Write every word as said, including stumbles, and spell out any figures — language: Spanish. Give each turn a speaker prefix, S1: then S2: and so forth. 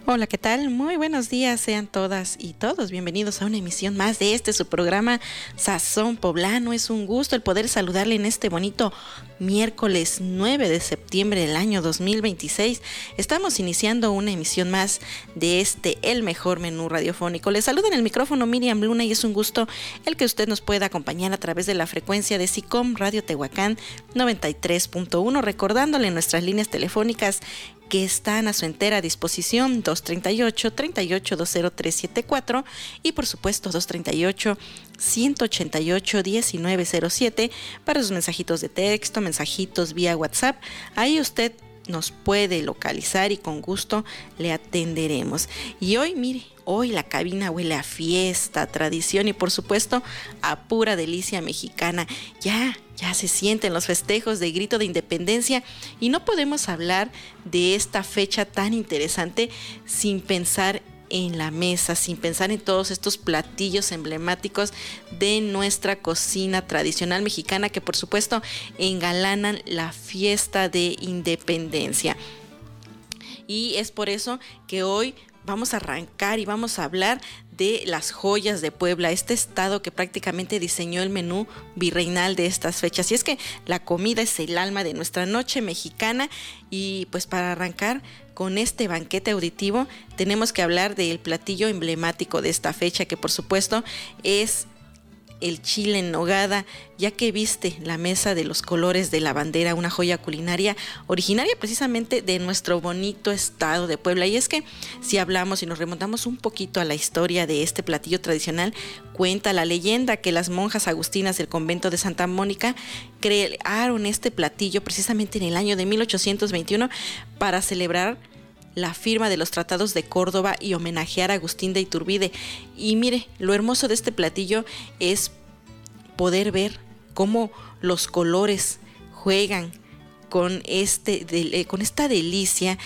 S1: Hola, ¿qué tal? Muy buenos días, sean todas y todos bienvenidos a una emisión más de este su programa Sazón Poblano. Es un gusto el poder saludarle en este bonito miércoles nueve de septiembre del año dos mil veintiséis. Estamos iniciando una emisión más de este El Mejor Menú Radiofónico. Les saluda en el micrófono Miriam Luna y es un gusto el que usted nos pueda acompañar a través de la frecuencia de SICOM Radio Tehuacán noventa y tres punto uno, recordándole nuestras líneas telefónicas que están a su entera disposición, dos treinta y ocho, treinta y ocho, dos cero tres siete cuatro y por supuesto dos treinta y ocho, ciento ochenta y ocho, diecinueve cero siete para sus mensajitos de texto, mensajitos vía WhatsApp. Ahí usted nos puede localizar y con gusto le atenderemos. Y hoy, mire, hoy la cabina huele a fiesta, tradición y por supuesto a pura delicia mexicana. Ya, ya se sienten los festejos de Grito de Independencia y no podemos hablar de esta fecha tan interesante sin pensar en la mesa, sin pensar en todos estos platillos emblemáticos de nuestra cocina tradicional mexicana que por supuesto engalanan la fiesta de Independencia. Y es por eso que hoy vamos a arrancar y vamos a hablar de las joyas de Puebla, este estado que prácticamente diseñó el menú virreinal de estas fechas. Y es que la comida es el alma de nuestra noche mexicana y pues para arrancar con este banquete auditivo tenemos que hablar del platillo emblemático de esta fecha que por supuesto es el chile en nogada, ya que viste la mesa de los colores de la bandera, una joya culinaria originaria precisamente de nuestro bonito estado de Puebla. Y es que si hablamos y nos remontamos un poquito a la historia de este platillo tradicional, cuenta la leyenda que las monjas agustinas del convento de Santa Mónica crearon este platillo precisamente en el año de mil ochocientos veintiuno para celebrar la firma de los tratados de Córdoba y homenajear a Agustín de Iturbide. Y mire, lo hermoso de este platillo es poder ver cómo los colores juegan con, este, de, con esta delicia